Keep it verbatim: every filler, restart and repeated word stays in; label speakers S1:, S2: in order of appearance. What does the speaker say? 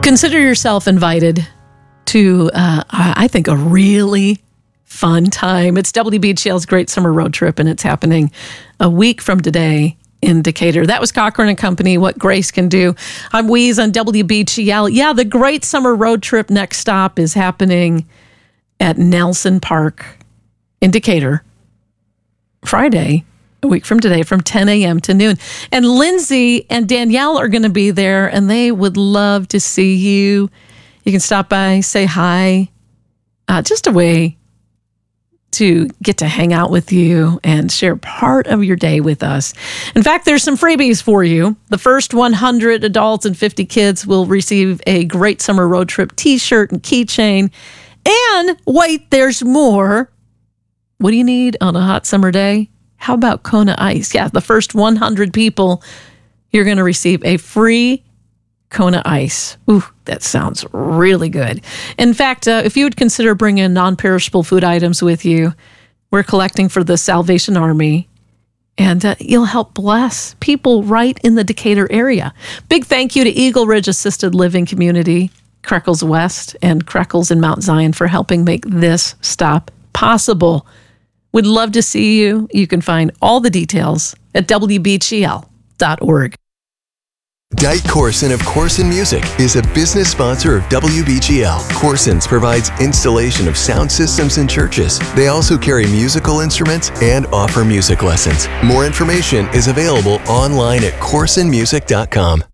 S1: Consider yourself invited to, uh, I think, a really fun time. It's W B G L's Great Summer Road Trip, and it's happening a week from today in Decatur. That was Cochran and Company, What Grace Can Do. I'm Weeze on W B G L. Yeah, the Great Summer Road Trip next stop is happening at Nelson Park in Decatur, Friday, a week from today, from ten a.m. to noon. And Lindsay and Danielle are going to be there, and they would love to see you. You can stop by, say hi. Uh, just a way to get to hang out with you and share part of your day with us. In fact, there's some freebies for you. The first one hundred adults and fifty kids will receive a Great Summer Road Trip t-shirt and keychain. And wait, there's more. What do you need on a hot summer day? How about Kona Ice? Yeah, the first one hundred people, you're going to receive a free Kona Ice. Ooh, that sounds really good. In fact, uh, if you would consider bringing non-perishable food items with you, we're collecting for the Salvation Army, and uh, you'll help bless people right in the Decatur area. Big thank you to Eagle Ridge Assisted Living Community, Creckles West, and Creckles in Mount Zion for helping make this stop possible. We'd love to see you. You can find all the details at W B G L dot org.
S2: Dyke Corson of Corson Music is a business sponsor of W B G L. Corson's provides installation of sound systems in churches. They also carry musical instruments and offer music lessons. More information is available online at corson music dot com.